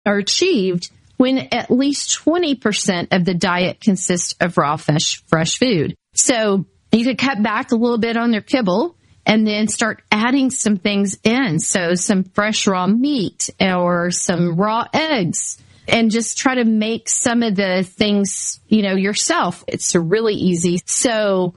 are achieved when at least 20% of the diet consists of raw fresh food. So you could cut back a little bit on their kibble and then start adding some things in. So some fresh raw meat or some raw eggs, and just try to make some of the things, yourself. It's really easy. So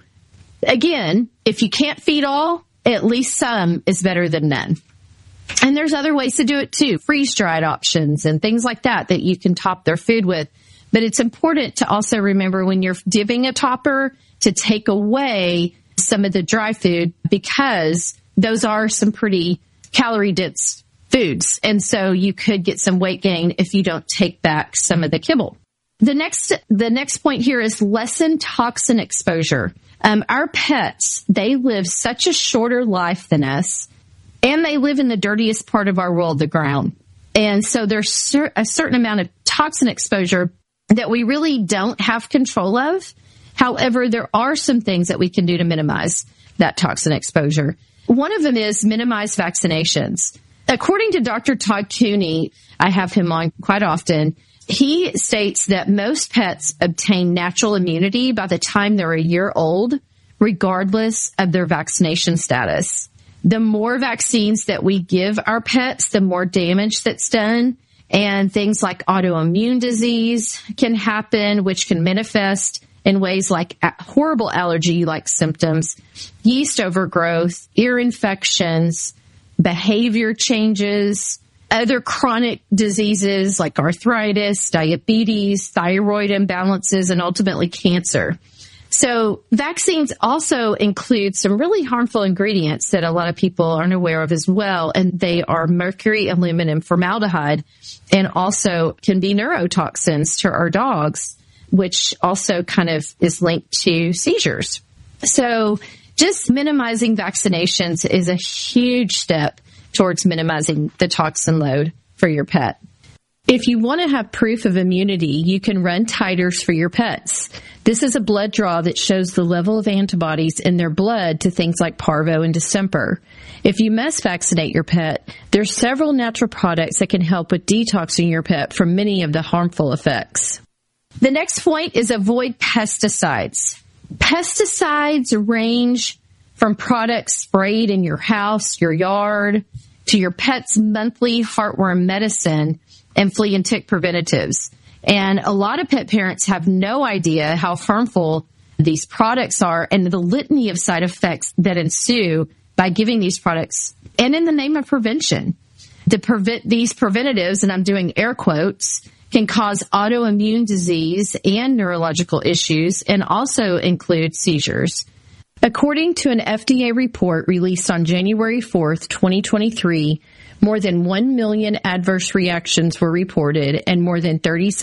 again, if you can't feed all, at least some is better than none. And there's other ways to do it too. Freeze-dried options and things like that you can top their food with. But it's important to also remember when you're dipping a topper to take away some of the dry food, because those are some pretty calorie-dense foods. And so you could get some weight gain if you don't take back some of the kibble. The next point here is lessen toxin exposure. Our pets, they live such a shorter life than us, and they live in the dirtiest part of our world, the ground. And so there's a certain amount of toxin exposure that we really don't have control of. However, there are some things that we can do to minimize that toxin exposure. One of them is minimize vaccinations. According to Dr. Todd Cooney, I have him on quite often, he states that most pets obtain natural immunity by the time they're a year old, regardless of their vaccination status. The more vaccines that we give our pets, the more damage that's done. And things like autoimmune disease can happen, which can manifest in ways like horrible allergy-like symptoms, yeast overgrowth, ear infections, behavior changes, other chronic diseases like arthritis, diabetes, thyroid imbalances, and ultimately cancer. So vaccines also include some really harmful ingredients that a lot of people aren't aware of as well, and they are mercury, aluminum, formaldehyde, and also can be neurotoxins to our dogs, which also kind of is linked to seizures. So just minimizing vaccinations is a huge step towards minimizing the toxin load for your pet. If you want to have proof of immunity, you can run titers for your pets. This is a blood draw that shows the level of antibodies in their blood to things like parvo and distemper. If you must vaccinate your pet, there's several natural products that can help with detoxing your pet from many of the harmful effects. The next point is avoid pesticides. Pesticides range from products sprayed in your house, your yard, to your pet's monthly heartworm medicine and flea and tick preventatives. And a lot of pet parents have no idea how harmful these products are and the litany of side effects that ensue by giving these products and in the name of prevention. These preventatives, and I'm doing air quotes, can cause autoimmune disease and neurological issues and also include seizures. According to an FDA report released on January 4th, 2023, more than 1 million adverse reactions were reported and more than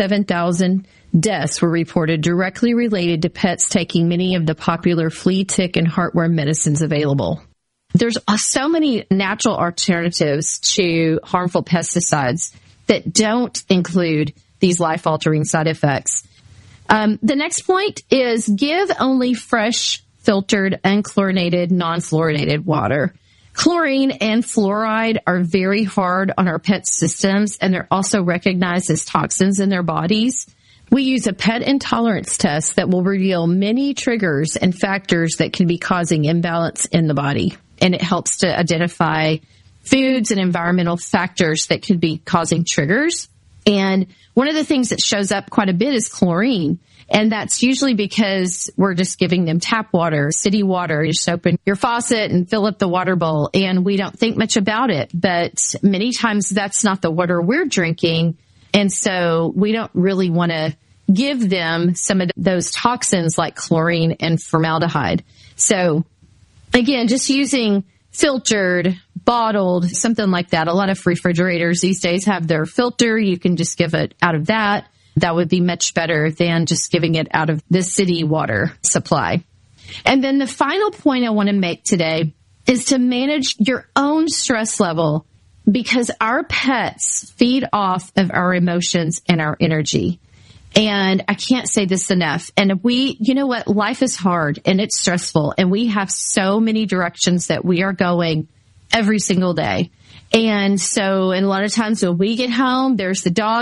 37,000 deaths were reported directly related to pets taking many of the popular flea, tick, and heartworm medicines available. There's so many natural alternatives to harmful pesticides that don't include these life-altering side effects. The next point is give only fresh, filtered, unchlorinated, non-fluorinated water. Chlorine and fluoride are very hard on our pets' systems, and they're also recognized as toxins in their bodies. We use a pet intolerance test that will reveal many triggers and factors that can be causing imbalance in the body, and it helps to identify foods and environmental factors that could be causing triggers. And one of the things that shows up quite a bit is chlorine. And that's usually because we're just giving them tap water, city water. You just open your faucet and fill up the water bowl, and we don't think much about it. But many times that's not the water we're drinking. And so we don't really want to give them some of those toxins like chlorine and formaldehyde. So again, just using filtered, bottled, something like that. A lot of refrigerators these days have their filter. You can just give it out of that. That would be much better than just giving it out of the city water supply. And then the final point I want to make today is to manage your own stress level, because our pets feed off of our emotions and our energy. And I can't say this enough. And you know what? Life is hard and it's stressful, and we have so many directions that we are going every single day. And so, and a lot of times when we get home, there's the dog